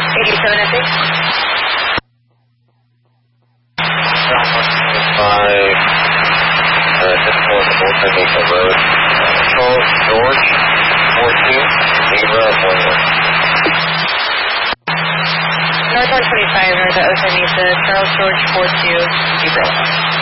87 at 6. Just for the Old Technical Road. Charles George, 42, Libra, 11. North 125, north of Osa Mesa, Charles George 42, Libra.